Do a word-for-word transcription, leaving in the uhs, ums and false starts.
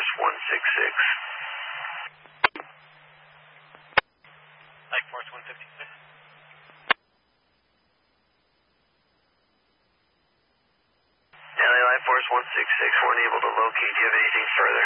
Force one six six. Light Force one fifty-six. L A Light Force one six six, we're unable to locate. Do you have anything further?